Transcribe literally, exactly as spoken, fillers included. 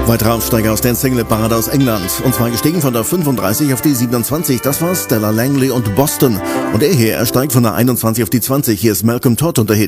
Weiterer Aufsteiger aus der Single-Parade aus England. Und zwar gestiegen von der fünfunddreißig auf die siebenundzwanzig. Das war Stella Langley und Boston. Und er hier, er steigt von der einundzwanzig auf die zwanzig. Hier ist Malcolm Todd und der Hit